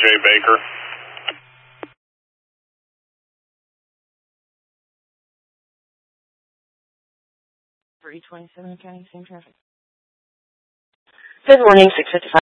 J. Baker. 327 County, same traffic. Good morning, 655.